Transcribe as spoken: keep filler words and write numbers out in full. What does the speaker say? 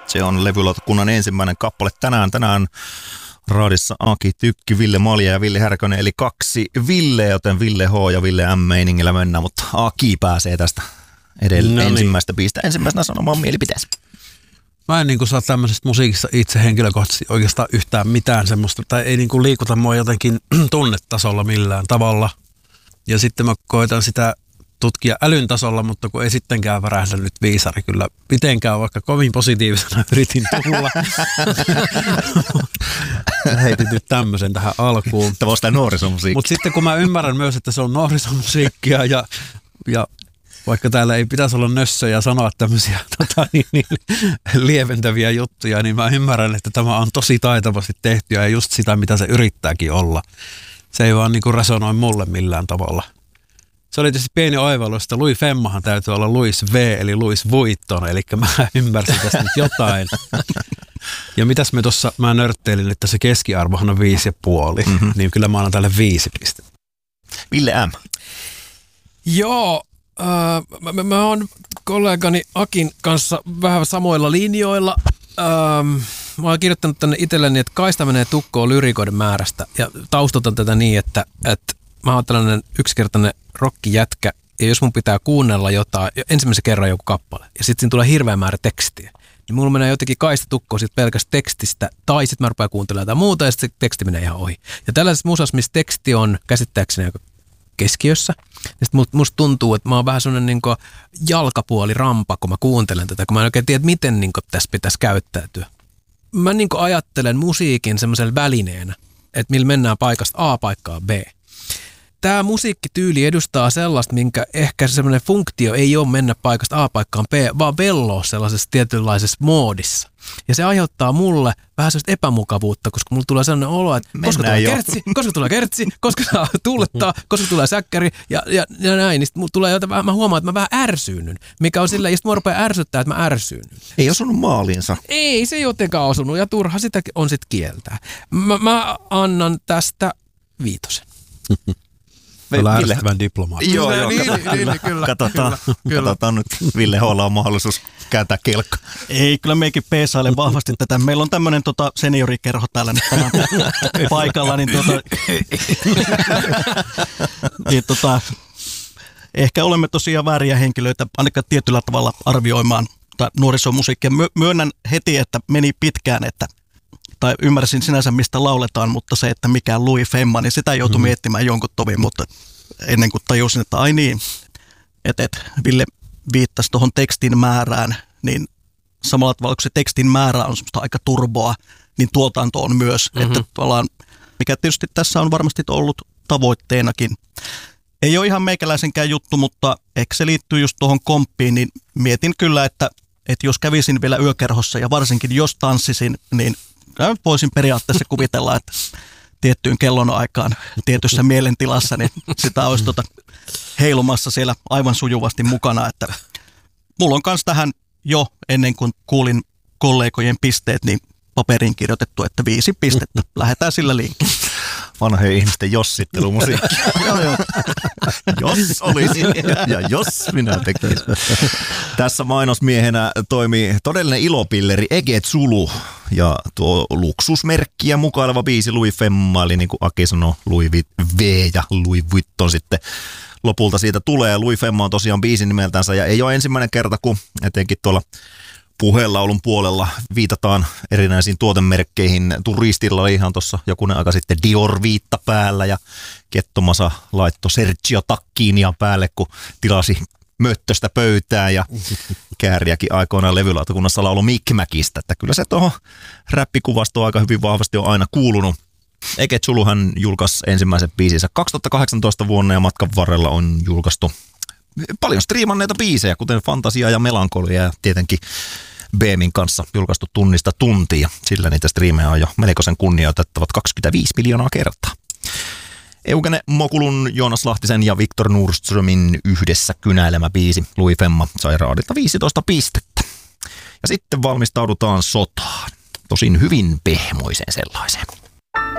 Se on levylautakunnan ensimmäinen kappale tänään. Tänään raadissa Aki Tykki, Ville Malja ja Ville Härkönen, eli kaksi Ville, joten Ville H ja Ville M meiningillä mennään, mutta Aki pääsee tästä edelleen no niin. ensimmäistä biistä ensimmäisenä sanomaan mielipiteensä. Mä en niin kuin saa tämmöisestä musiikista itse henkilökohtaisesti oikeastaan yhtään mitään semmoista, tai ei niin kuin liikuta mua jotenkin tunnetasolla millään tavalla. Ja sitten mä koitan sitä tutkia älyn tasolla, mutta kun ei sittenkään värähdä nyt viisari kyllä mitenkään, vaikka kovin positiivisena yritin tulla. Heitin nyt tämmöisen tähän alkuun. Tämä on sitä nuorisomusiikkia. Mutta sitten kun mä ymmärrän myös, että se on nuorisomusiikkia ja, ja vaikka täällä ei pitäisi olla nössöjä sanoa tämmöisiä tota, niin, niin, lieventäviä juttuja, niin mä ymmärrän, että tämä on tosi taitavasti tehty ja just sitä, mitä se yrittääkin olla. Se ei vaan niin kuin resonoi mulle millään tavalla. Se oli tietysti pieni oivallus, että Louis Femmahan täytyy olla Louis V, eli Louis Vuitton, eli mä ymmärsin tästä nyt jotain. Ja mitäs me tuossa, mä nörtteilin, että se keskiarvohan on viisi ja puoli, mm-hmm. niin kyllä mä annan tälle viisi pistettä. Ville M. Joo, äh, mä, mä oon kollegani Akin kanssa vähän samoilla linjoilla. Ähm, mä oon kirjoittanut tänne itselleni, että kaista menee tukkoon lyrikoiden määrästä ja taustotan tätä niin, että, että mä oon tällainen yksinkertainen rockijätkä, ja jos mun pitää kuunnella jotain, ensimmäisen kerran joku kappale, ja sitten siinä tulee hirveä määrä tekstiä, niin mulla menee jotenkin kaista tukkoon siitä pelkästä tekstistä, tai sitten mä rupean kuuntelemaan jotain muuta, ja sitten se teksti menee ihan ohi. Ja tällaisessa musassa, missä teksti on käsittääkseni aika keskiössä, niin sitten musta tuntuu, että mä oon vähän sellainen niin kuin jalkapuolirampa, kun mä kuuntelen tätä, kun mä en oikein tiedä, miten niin kuin tässä pitäisi käyttäytyä. Mä niin kuin ajattelen musiikin semmoisella välineenä, että millä mennään paikasta A paikkaan B. Tämä musiikkityyli edustaa sellaista, minkä ehkä semmoinen funktio ei ole mennä paikasta A paikkaan B, vaan velloa sellaisessa tietynlaisessa moodissa. Ja se aiheuttaa mulle vähän sellaista epämukavuutta, koska mulla tulee sellainen olo, että koska tulee, kertsi, koska tulee kertsi, koska saa tuulettaa, koska tulee säkkäri ja, ja, ja näin. Niin mulla tulee jotain, mä huomaan, että mä vähän ärsyynyn, mikä on sillä, ja sitten mua rupeaa ärsyttää, että mä ärsyynyn. Ei osunut maaliinsa. Ei se jotenkaan osunut, ja turha sitä on sitten kieltää. Mä, mä annan tästä viitosen. Tällä ärsyttävän diplomaatti. Joo, joo, niin, katsotaan, niin, niin, kyllä, katsotaan, kyllä, kyllä. katsotaan nyt. Ville H:lla on mahdollisuus kääntää kelkka. Ei, kyllä meikin peesailen vahvasti tätä. Meillä on tämmöinen tota, seniorikerho täällä nyt tänään paikalla, niin, tota, niin tota, ehkä olemme tosiaan vääriä henkilöitä, ainakaan tietyllä tavalla arvioimaan nuorisomusiikkia. Myönnän heti, että meni pitkään, että tai ymmärsin sinänsä, mistä lauletaan, mutta se, että mikä Louis Femma, niin sitä joutui mm. miettimään jonkun tovin, mutta ennen kuin tajusin, että ai niin, että et, Ville viittasi tuohon tekstin määrään, niin samalla tavalla kun se tekstin määrä on semmoista aika turboa, niin tuotanto on myös, mm-hmm. että tavallaan, mikä tietysti tässä on varmasti ollut tavoitteenakin. Ei ole ihan meikäläisenkään juttu, mutta ehkä se liittyy just tuohon komppiin, niin mietin kyllä, että, että jos kävisin vielä yökerhossa ja varsinkin jos tanssisin, niin voisin periaatteessa kuvitella, että tiettyyn kellon aikaan tietyssä mielentilassa, niin sitä olisi tuota heilumassa siellä aivan sujuvasti mukana. Että mulla on myös tähän jo ennen kuin kuulin kollegojen pisteet, niin paperiin kirjoitettu, että viisi pistettä. Lähdetään sillä liikkeelle. Vanhojen ihmisten jossittelumusiikki. Jos olisi ja jos minä tekisin. Tässä mainosmiehenä toimii todellinen ilopilleri Ege Zulu ja tuo luksusmerkkiä mukaileva biisi Louis Femma, eli niin kuin Aki sanoi, Louis V ja Louis Vuitton sitten lopulta siitä tulee. Louis Femma on tosiaan biisin nimeltänsä ja ei ole ensimmäinen kerta, kun etenkin tuolla puheenlaulun puolella viitataan erinäisiin tuotemerkkeihin. Turistilla oli ihan tuossa jokunen aika sitten Dior-viitta päällä ja Kettomasa laittoi Sergio Tacchinian päälle, kun tilasi möttöstä pöytää ja kääriäkin aikoinaan levylautakunnassa laulu Mikmäkistä. Että kyllä se tuohon räppikuvastoon aika hyvin vahvasti on aina kuulunut. Ege Zuluhan julkaisi ensimmäiset biisinsä kaksituhattakahdeksantoista vuonna ja matkan varrella on julkaistu paljon striimanneita biisejä, kuten Fantasia ja Melankolia ja tietenkin Beemin kanssa julkaistu tunnista tuntia. Sillä niitä striimejä on jo melkoisen kunnioitettavat kaksikymmentäviisi miljoonaa kertaa. Eugene Mokulun, Joonas Lahtisen ja Viktor Nordströmin yhdessä kynäilemä biisi Louis Femma sai raadilta viisitoista pistettä. Ja sitten valmistaudutaan sotaan. Tosin hyvin pehmoiseen sellaiseen.